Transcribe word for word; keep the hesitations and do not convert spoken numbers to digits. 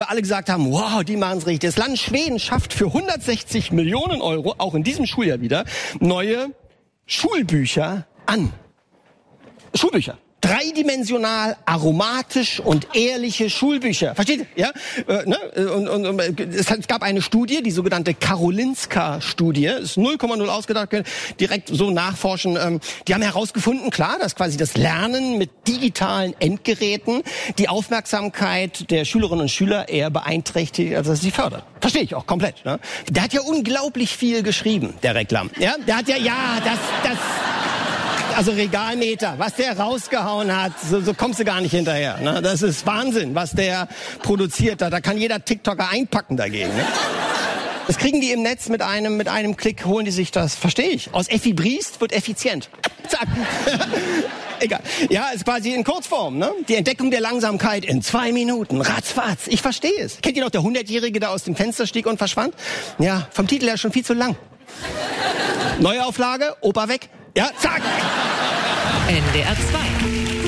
alle gesagt haben, wow, die machen's richtig. Das Land Schweden schafft für hundertsechzig Millionen Euro, auch in diesem Schuljahr wieder, neue Schulbücher an. Schulbücher. Dreidimensional, aromatisch und ehrliche Schulbücher. Versteht ihr? Ja? Äh, ne? und, und, und es gab eine Studie, die sogenannte Karolinska-Studie, ist null Komma null ausgedacht, direkt so nachforschen. Ähm, die haben herausgefunden, klar, dass quasi das Lernen mit digitalen Endgeräten die Aufmerksamkeit der Schülerinnen und Schüler eher beeinträchtigt, als dass sie fördert. Verstehe ich auch komplett. Ne? Der hat ja unglaublich viel geschrieben, der Reklam. Ja, der hat ja, ja, das, das. Also Regalmeter, was der rausgehauen hat, so, so kommst du gar nicht hinterher. Ne? Das ist Wahnsinn, was der produziert hat. Da kann jeder TikToker einpacken dagegen. Ne? Das kriegen die im Netz mit einem mit einem Klick, holen die sich das. Verstehe ich. Aus Effi Briest wird effizient. Zack. Egal. Ja, ist quasi in Kurzform. Ne? Die Entdeckung der Langsamkeit in zwei Minuten. Ratzfatz. Ich verstehe es. Kennt ihr noch der Hundertjährige, der aus dem Fenster stieg und verschwand? Ja, vom Titel her schon viel zu lang. Neue Auflage, Opa weg. Ja, zack. N D R zwei.